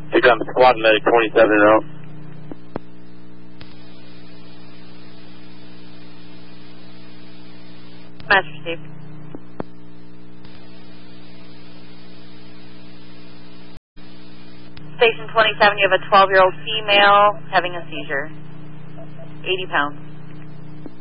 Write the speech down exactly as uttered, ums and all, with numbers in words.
Pick up squad medic twenty-seven and out. Master Steve. Station twenty-seven, you have a twelve-year-old female having a seizure. eighty pounds.